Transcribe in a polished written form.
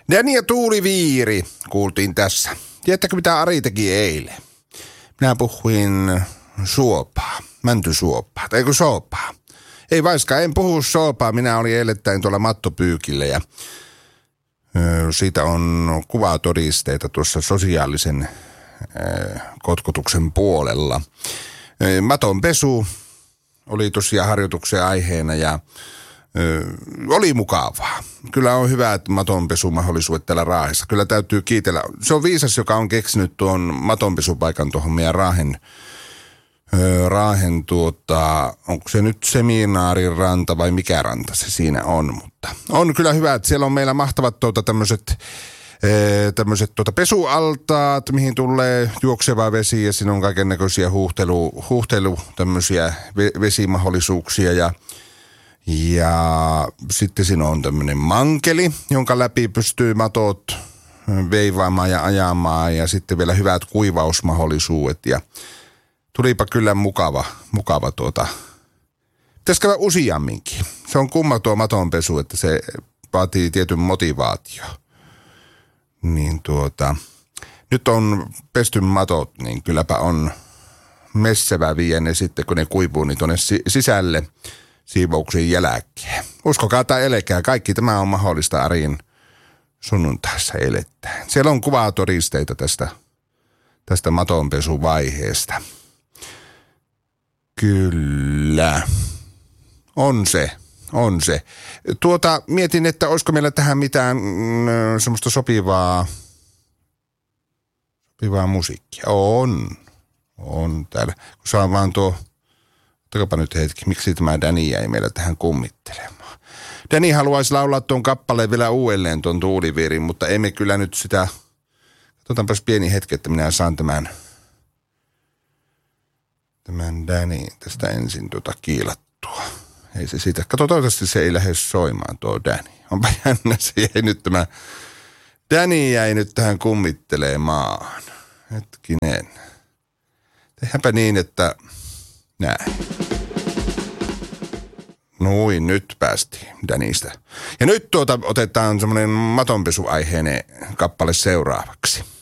Dani ja Tuuli Viiri kuultiin tässä. Tiedättekö mitä Ari teki eilen? Minä puhuin suopaa, mäntysuopaa, eikö soopaa? Ei vaiskaan, en puhu soopaa. Minä olin eilettäin tuolla mattopyykillä ja siitä on kuvatodisteita tuossa sosiaalisen kotkotuksen puolella. Matonpesu oli tosiaan harjoituksen aiheena ja oli mukavaa. Kyllä on hyvät matonpesumahdollisuudet täällä Raahessa. Kyllä täytyy kiitellä. Se on viisas, joka on keksinyt tuon matonpesupaikan tuohon meidän Raahen onko se nyt Seminaarin ranta vai mikä ranta se siinä on, mutta on kyllä hyvä, että siellä on meillä mahtavat tämmöiset pesualtaat, mihin tulee juokseva vesi ja siinä on kaikennäköisiä huuhtelu tämmöisiä vesimahdollisuuksia ja sitten siinä on tämmöinen mankeli, jonka läpi pystyy matot veivaamaan ja ajamaan ja sitten vielä hyvät kuivausmahdollisuudet ja tulipa kyllä mukava pitäisi käydä useamminkin. Se on kumma tuo matonpesu, että se vaatii tietyn motivaatio. Niin nyt on pesty matot, niin kylläpä on messevä viedä ne sitten, kun ne kuivuu, niin tuonne sisälle siivouksen jälkeen. Uskokaa tai elekää, kaikki tämä on mahdollista Arin sunnuntaissa elettäen. Siellä on kuvatodisteita tästä matonpesuvaiheesta. Kyllä. On se. Mietin, että olisiko meillä tähän mitään semmoista sopivaa musiikkia. On täällä. Kun saa vaan ottakapa nyt hetki, miksi tämä Dani jäi meillä tähän kummittelemaan. Dani haluaisi laulaa tuon kappaleen vielä uudelleen tuon Tuuli Viirin, mutta emme kyllä nyt sitä. Katsotaanpas pieni hetki, että minä saan tämän Dani tästä ensin kiilattua. Ei se siitä. Kato, toivottavasti se ei lähde soimaan tuo Dani. Onpa jännä, Dani jäi nyt tähän kummittelemaan. Hetkinen. Tehdäänpä niin, että näin. Noin, nyt päästiin Danista. Ja nyt otetaan semmoinen matonpesuaiheinen kappale seuraavaksi.